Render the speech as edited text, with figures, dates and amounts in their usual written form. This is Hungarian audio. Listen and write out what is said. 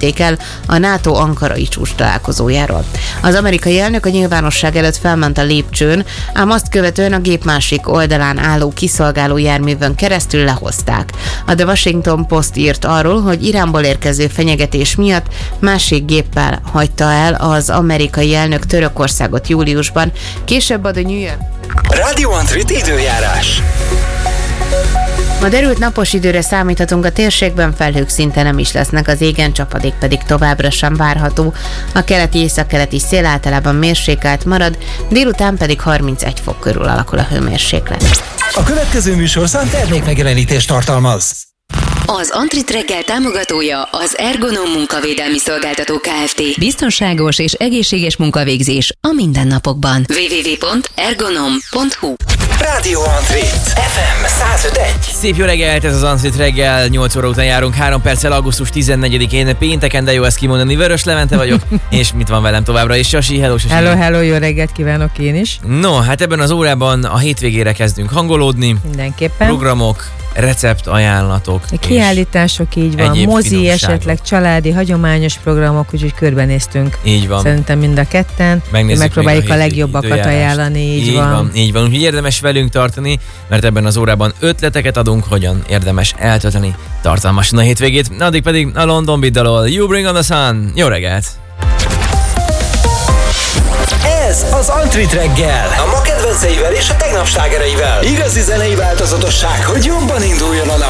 vitték el a NATO ankarai csúcs találkozójáról. Az amerikai elnök a nyilvánosság előtt felment a lépcsőn, ám azt követően a gép másik oldalán álló kiszolgáló járművön keresztül lehozták. A The Washington Post írt arról, hogy Iránból érkező fenyegetés miatt másik géppel hagyta el az amerikai elnök Törökországot júliusban, később a The New York. Radio Antrit időjárás. Ma derült napos időre számíthatunk, a térségben felhők szinte nem is lesznek, az égen csapadék pedig továbbra sem várható. A keleti-északkeleti szél általában mérsékelt marad, délután pedig 31 fok körül alakul a hőmérséklet. A következő műsorszám termékmegjelenítést tartalmaz. Az Antrit reggel támogatója az Ergonom munkavédelmi szolgáltató Kft. Biztonságos és egészséges munkavégzés a mindennapokban. www.ergonom.hu. Radio Antrit FM 105.1. Szép jó reggelt, ez az Antrit reggel, 8 óra után járunk, 3 perccel augusztus 14-én pénteken, de jó ezt kimondani, Vörös Levente vagyok, és mit van velem továbbra is, Sasi, hello Sasi. Hello, jó reggelt kívánok én is. No, hát ebben az órában a hétvégére kezdünk hangolódni. Mindenképpen. Programok, receptajánlatok. Kiállítások, így van, mozi, esetleg családi, hagyományos programok, úgyhogy körbenéztünk. Így van. Szerintem mind a ketten. Megpróbáljuk a legjobbakat ajánlani, így van. Így van, úgyhogy érdemes velünk tartani, mert ebben az órában ötleteket adunk, hogyan érdemes eltölteni tartalmasan a hétvégét. Addig pedig a London Beat dalol You Bring on the Sun. Jó reggelt! Ez az Antrit reggel. A ma kedvenceivel és a tegnap slágereivel. Igazi zenei változatosság, hogy jobban induljon a nap.